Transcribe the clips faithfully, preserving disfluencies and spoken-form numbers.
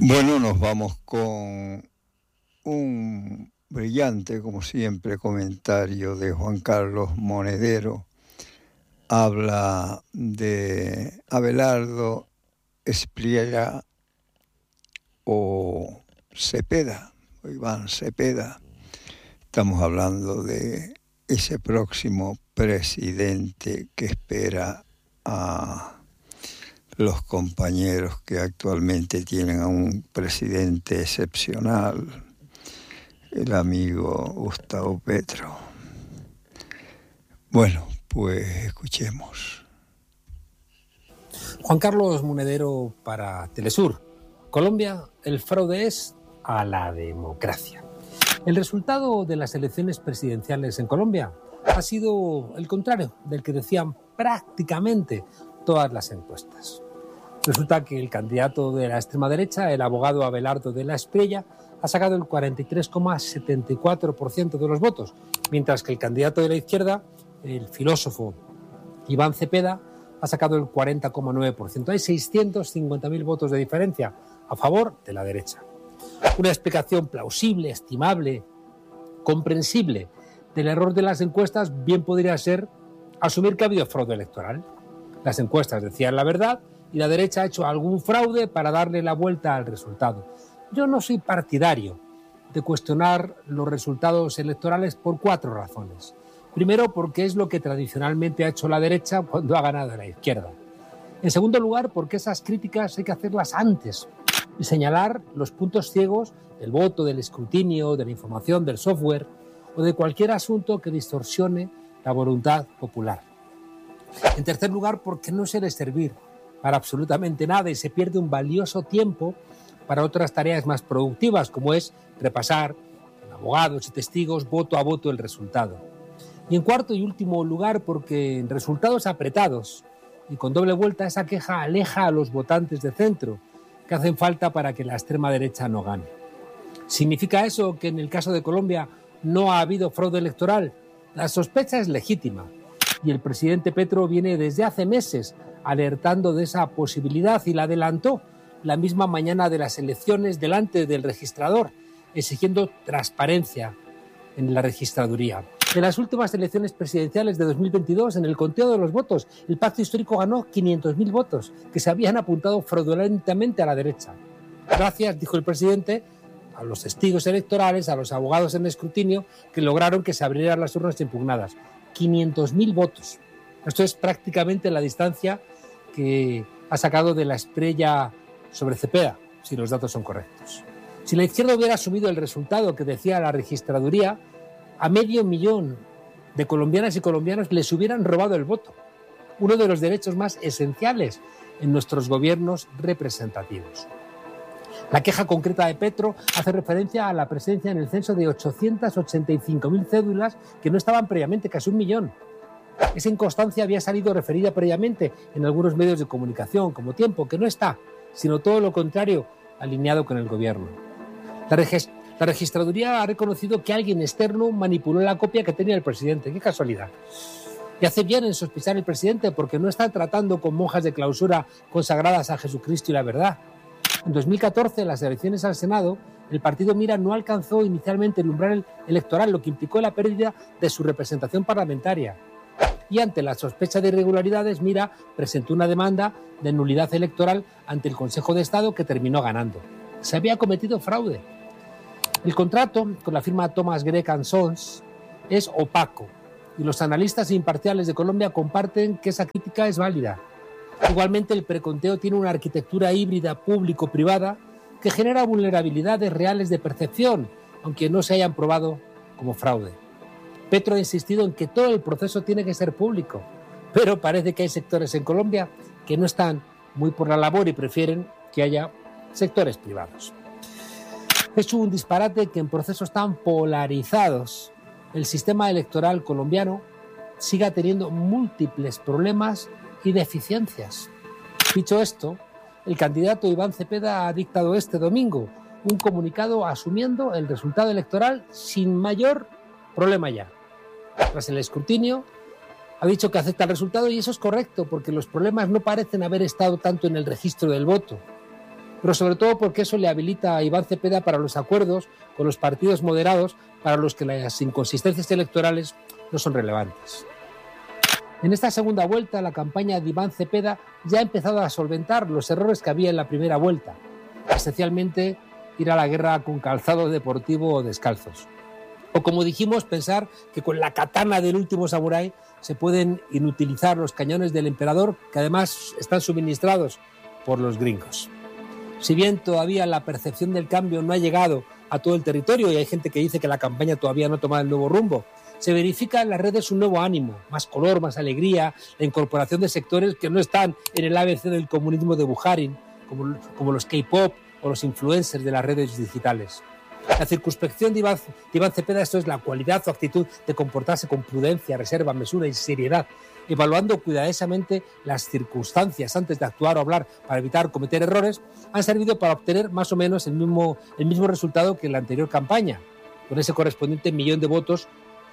Bueno, nos vamos con un brillante, como siempre, comentario de Juan Carlos Monedero. Habla de Abelardo Espriella o Cepeda, o Iván Cepeda. Estamos hablando de ese próximo presidente que espera a los compañeros que actualmente tienen a un presidente excepcional, el amigo Gustavo Petro. Bueno, pues escuchemos. Juan Carlos Monedero para Telesur. Colombia, el fraude es a la democracia. El resultado de las elecciones presidenciales en Colombia ha sido el contrario del que decían prácticamente todas las encuestas. Resulta que el candidato de la extrema derecha, el abogado Abelardo de la Espriella, ha sacado el cuarenta y tres coma setenta y cuatro por ciento de los votos, mientras que el candidato de la izquierda, el filósofo Iván Cepeda, ha sacado el cuarenta coma nueve por ciento. Hay seiscientos cincuenta mil votos de diferencia a favor de la derecha. Una explicación plausible, estimable, comprensible del error de las encuestas bien podría ser asumir que ha habido fraude electoral. Las encuestas decían la verdad y la derecha ha hecho algún fraude para darle la vuelta al resultado. Yo no soy partidario de cuestionar los resultados electorales por cuatro razones. Primero, porque es lo que tradicionalmente ha hecho la derecha cuando ha ganado la izquierda. En segundo lugar, porque esas críticas hay que hacerlas antes y señalar los puntos ciegos del voto, del escrutinio, de la información, del software o de cualquier asunto que distorsione la voluntad popular. En tercer lugar, porque no suele servir para absolutamente nada y se pierde un valioso tiempo para otras tareas más productivas, como es repasar con abogados y testigos voto a voto el resultado. Y en cuarto y último lugar, porque en resultados apretados y con doble vuelta esa queja aleja a los votantes de centro que hacen falta para que la extrema derecha no gane. ¿Significa eso que en el caso de Colombia no ha habido fraude electoral? La sospecha es legítima y el presidente Petro viene desde hace meses alertando de esa posibilidad y la adelantó la misma mañana de las elecciones delante del registrador, exigiendo transparencia en la registraduría. En las últimas elecciones presidenciales de dos mil veintidós, en el conteo de los votos, el pacto histórico ganó quinientos mil votos que se habían apuntado fraudulentamente a la derecha. Gracias, dijo el presidente, a los testigos electorales, a los abogados en escrutinio, que lograron que se abrieran las urnas impugnadas. quinientos mil votos. Esto es prácticamente la distancia que ha sacado de la Espriella sobre Cepeda, si los datos son correctos. Si la izquierda hubiera asumido el resultado que decía la registraduría, a medio millón de colombianas y colombianos les hubieran robado el voto, uno de los derechos más esenciales en nuestros gobiernos representativos. La queja concreta de Petro hace referencia a la presencia en el censo de ochocientas ochenta y cinco mil cédulas que no estaban previamente, casi un millón. Esa inconstancia había salido referida previamente en algunos medios de comunicación como Tiempo, que no está, sino todo lo contrario, alineado con el gobierno. La, regist- la registraduría ha reconocido que alguien externo manipuló la copia que tenía el presidente. ¡Qué casualidad! Y hace bien en sospechar el presidente porque no está tratando con monjas de clausura consagradas a Jesucristo y la verdad. En dos mil catorce, en las elecciones al Senado, el partido Mira no alcanzó inicialmente el umbral electoral, lo que implicó la pérdida de su representación parlamentaria. Y ante la sospecha de irregularidades, Mira presentó una demanda de nulidad electoral ante el Consejo de Estado que terminó ganando. Se había cometido fraude. El contrato con la firma Thomas Gregg and Sons es opaco y los analistas imparciales de Colombia comparten que esa crítica es válida. Igualmente, el preconteo tiene una arquitectura híbrida público-privada que genera vulnerabilidades reales de percepción, aunque no se hayan probado como fraude. Petro ha insistido en que todo el proceso tiene que ser público, pero parece que hay sectores en Colombia que no están muy por la labor y prefieren que haya sectores privados. Es un disparate que en procesos tan polarizados el sistema electoral colombiano siga teniendo múltiples problemas y deficiencias. Dicho esto, el candidato Iván Cepeda ha dictado este domingo un comunicado asumiendo el resultado electoral sin mayor problema ya. Tras el escrutinio, ha dicho que acepta el resultado y eso es correcto porque los problemas no parecen haber estado tanto en el registro del voto. pero sobre todo porque eso le habilita a Iván Cepeda para los acuerdos con los partidos moderados para los que las inconsistencias electorales no son relevantes. En esta segunda vuelta, la campaña de Iván Cepeda ya ha empezado a solventar los errores que había en la primera vuelta, esencialmente ir a la guerra con calzado deportivo o descalzos. O como dijimos, pensar que con la katana del último samurái se pueden inutilizar los cañones del emperador, que además están suministrados por los gringos. Si bien todavía la percepción del cambio no ha llegado a todo el territorio y hay gente que dice que la campaña todavía no ha tomado el nuevo rumbo, se verifica en las redes un nuevo ánimo, más color, más alegría, la incorporación de sectores que no están en el A B C del comunismo de Bukharin, como, como los K-pop o los influencers de las redes digitales. La circunspección de Iván, de Iván Cepeda, esto es la cualidad o actitud de comportarse con prudencia, reserva, mesura y seriedad, evaluando cuidadosamente las circunstancias antes de actuar o hablar para evitar cometer errores, han servido para obtener más o menos el mismo, el mismo resultado que en la anterior campaña, con ese correspondiente millón de votos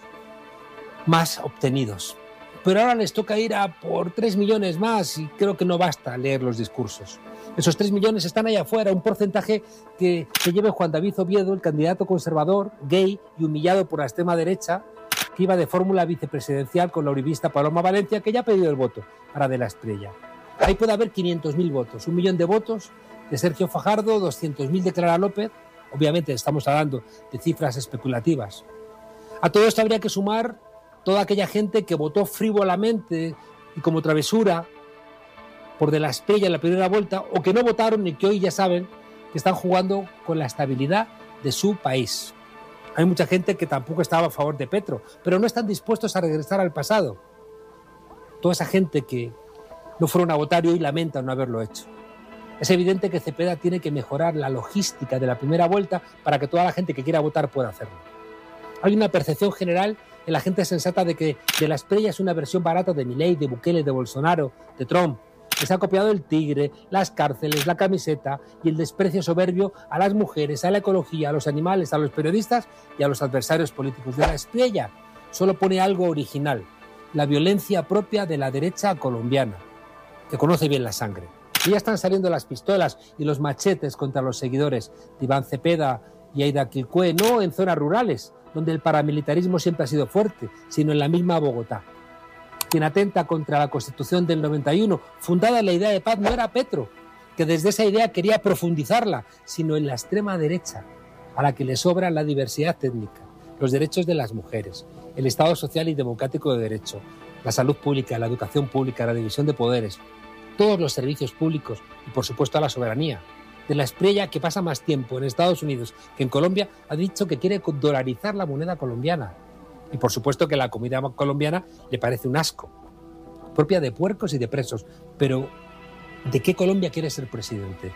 más obtenidos. Pero ahora les toca ir a por tres millones más y creo que no basta leer los discursos. Esos tres millones están ahí afuera, un porcentaje que se lleve Juan David Oviedo, el candidato conservador, gay y humillado por la extrema derecha, que iba de fórmula vicepresidencial con la uribista Paloma Valencia, que ya ha pedido el voto para De la Espriella. Ahí puede haber quinientos mil votos, un millón de votos de Sergio Fajardo, doscientos mil de Clara López. Obviamente estamos hablando de cifras especulativas. A todo esto habría que sumar toda aquella gente que votó frívolamente y como travesura por De la Espriella en la primera vuelta, o que no votaron y que hoy ya saben que están jugando con la estabilidad de su país. Hay mucha gente que tampoco estaba a favor de Petro, pero no están dispuestos a regresar al pasado. Toda esa gente que no fueron a votar y hoy lamentan no haberlo hecho. Es evidente que Cepeda tiene que mejorar la logística de la primera vuelta para que toda la gente que quiera votar pueda hacerlo. Hay una percepción general en la gente sensata de que De la Espriella es una versión barata de Milei, de Bukele, de Bolsonaro, de Trump, que se ha copiado el tigre, las cárceles, la camiseta y el desprecio soberbio a las mujeres, a la ecología, a los animales, a los periodistas y a los adversarios políticos. De la Espriella solo pone algo original, la violencia propia de la derecha colombiana, que conoce bien la sangre. Y ya están saliendo las pistolas y los machetes contra los seguidores de Iván Cepeda y Aida Quilcue, no en zonas rurales, donde el paramilitarismo siempre ha sido fuerte, sino en la misma Bogotá. Quien atenta contra la Constitución del noventa y uno, fundada en la idea de paz, no era Petro, que desde esa idea quería profundizarla, sino en la extrema derecha, a la que le sobra la diversidad étnica, los derechos de las mujeres, el Estado social y democrático de derecho, la salud pública, la educación pública, la división de poderes, todos los servicios públicos y, por supuesto, a la soberanía. De la Espriella, que pasa más tiempo en Estados Unidos que en Colombia, ha dicho que quiere dolarizar la moneda colombiana. Y por supuesto que la comida colombiana le parece un asco, propia de puercos y de presos. Pero, ¿de qué Colombia quiere ser presidente?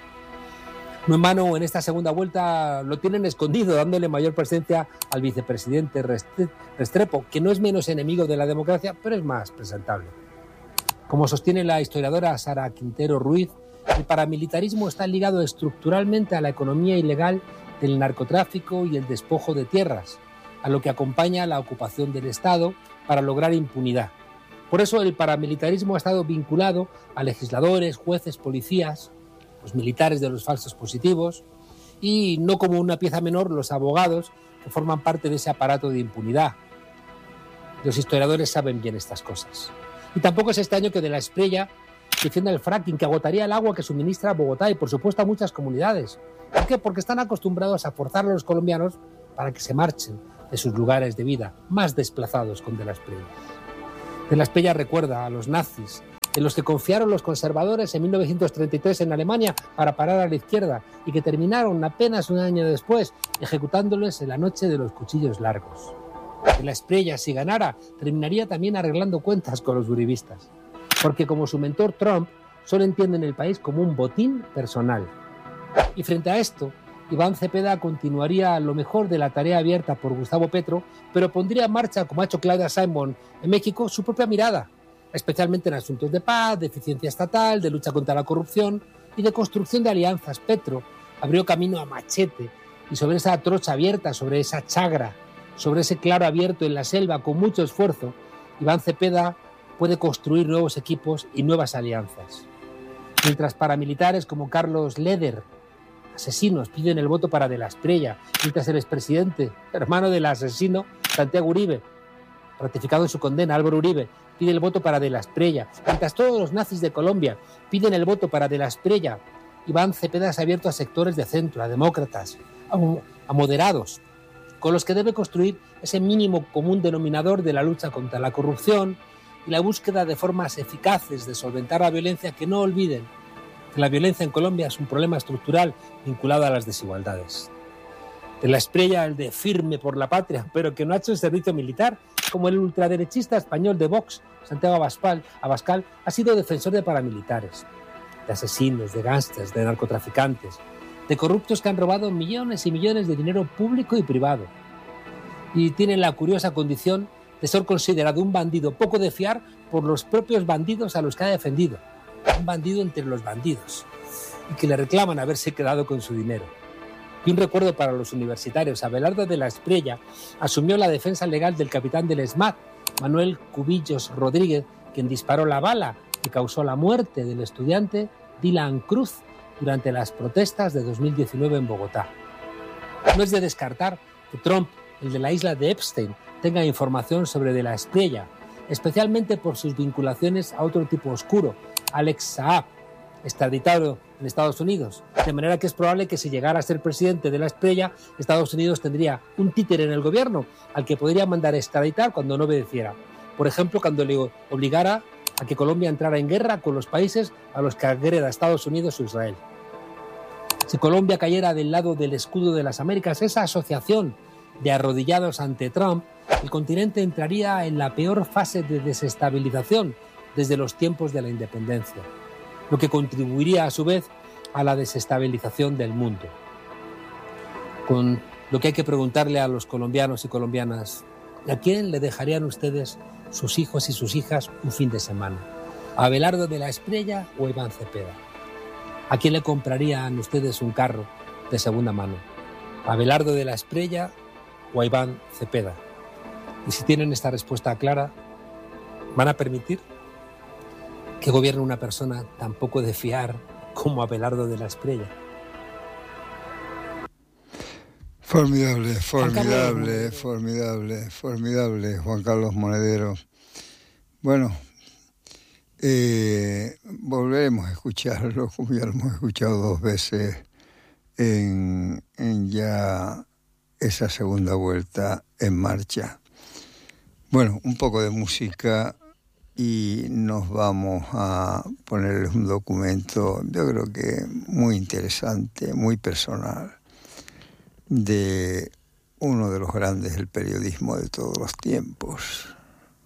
No en vano, en esta segunda vuelta lo tienen escondido, dándole mayor presencia al vicepresidente Restrepo, que no es menos enemigo de la democracia, pero es más presentable. Como sostiene la historiadora Sara Quintero Ruiz, el paramilitarismo está ligado estructuralmente a la economía ilegal del narcotráfico y el despojo de tierras, a lo que acompaña la ocupación del Estado para lograr impunidad. Por eso el paramilitarismo ha estado vinculado a legisladores, jueces, policías, los militares de los falsos positivos y, no como una pieza menor, los abogados que forman parte de ese aparato de impunidad. Los historiadores saben bien estas cosas. Y tampoco es extraño que De la Espriella defienda el fracking, que agotaría el agua que suministra a Bogotá y, por supuesto, a muchas comunidades. ¿Por qué? Porque están acostumbrados a forzar a los colombianos para que se marchen de sus lugares de vida, más desplazados con De la Espriella. De la Espriella recuerda a los nazis, en los que confiaron los conservadores en mil novecientos treinta y tres en Alemania para parar a la izquierda y que terminaron apenas un año después ejecutándoles en la noche de los cuchillos largos. De la Espriella, si ganara, terminaría también arreglando cuentas con los uribistas, porque como su mentor Trump, solo entienden el país como un botín personal. Y frente a esto, Iván Cepeda continuaría lo mejor de la tarea abierta por Gustavo Petro, pero pondría en marcha, como ha hecho Claudia Sheinbaum en México, su propia mirada, especialmente en asuntos de paz, de eficiencia estatal, de lucha contra la corrupción y de construcción de alianzas. Petro abrió camino a machete y sobre esa trocha abierta, sobre esa chagra, sobre ese claro abierto en la selva con mucho esfuerzo, Iván Cepeda puede construir nuevos equipos y nuevas alianzas. Mientras paramilitares como Carlos Leder asesinos piden el voto para De la Espriella, mientras el expresidente, hermano del asesino, Santiago Uribe, ratificado en su condena, Álvaro Uribe, pide el voto para De la Espriella, mientras todos los nazis de Colombia piden el voto para De la Espriella. Iván Cepeda se ha abierto a sectores de centro, a demócratas, a, a moderados, con los que debe construir ese mínimo común denominador de la lucha contra la corrupción y la búsqueda de formas eficaces de solventar la violencia, que no olviden que la violencia en Colombia es un problema estructural vinculado a las desigualdades. De la Espriella, el de firme por la patria, pero que no ha hecho el servicio militar, como el ultraderechista español de Vox, Santiago Abascal, Abascal, ha sido defensor de paramilitares, de asesinos, de gángsters, de narcotraficantes, de corruptos que han robado millones y millones de dinero público y privado. Y tienen la curiosa condición de ser considerado un bandido poco de fiar por los propios bandidos a los que ha defendido. Un bandido entre los bandidos, y que le reclaman haberse quedado con su dinero. Y un recuerdo para los universitarios: Abelardo de la Espriella asumió la defensa legal del capitán del ESMAD, Manuel Cubillos Rodríguez, quien disparó la bala que causó la muerte del estudiante Dylan Cruz durante las protestas de dos mil diecinueve en Bogotá. No es de descartar que Trump, el de la isla de Epstein, tenga información sobre De la Espriella, especialmente por sus vinculaciones a otro tipo oscuro, Alex Saab, extraditado en Estados Unidos. De manera que es probable que si llegara a ser presidente de la Espriella, Estados Unidos tendría un títere en el gobierno al que podría mandar extraditar cuando no obedeciera. Por ejemplo, cuando le obligara a que Colombia entrara en guerra con los países a los que agreda Estados Unidos o Israel. Si Colombia cayera del lado del escudo de las Américas, esa asociación de arrodillados ante Trump, el continente entraría en la peor fase de desestabilización desde los tiempos de la independencia, lo que contribuiría a su vez a la desestabilización del mundo. Con lo que hay que preguntarle a los colombianos y colombianas: ¿a quién le dejarían ustedes sus hijos y sus hijas un fin de semana? ¿A Abelardo de la Espriella o a Iván Cepeda? ¿A quién le comprarían ustedes un carro de segunda mano? ¿A Abelardo de la Espriella o a Iván Cepeda? Y si tienen esta respuesta clara, ¿van a permitir que gobierne una persona tan poco de fiar como Abelardo de la Espriella? Formidable, formidable, formidable, formidable, Juan Carlos Monedero. Bueno, eh, volveremos a escucharlo, como ya lo hemos escuchado dos veces en, en ya esa segunda vuelta en marcha. Bueno, un poco de música y nos vamos a ponerles un documento, yo creo que muy interesante, muy personal, de uno de los grandes del periodismo de todos los tiempos,